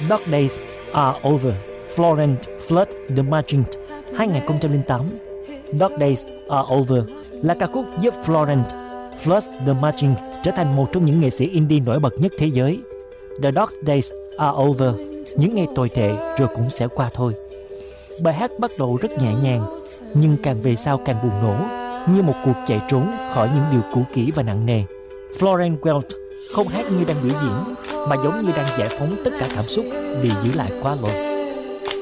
Dark Days Are Over, Florence Flood The Marching, 2008. Dark Days Are Over là ca khúc giúp Florence Flood The Marching trở thành một trong những nghệ sĩ indie nổi bật nhất thế giới. The Dark Days Are Over, những ngày tồi tệ rồi cũng sẽ qua thôi. Bài hát bắt đầu rất nhẹ nhàng, nhưng càng về sau càng bùng nổ, như một cuộc chạy trốn khỏi những điều cũ kỹ và nặng nề. Florence Welch không hát như đang biểu diễn, mà giống như đang giải phóng tất cả cảm xúc bị giữ lại quá lâu.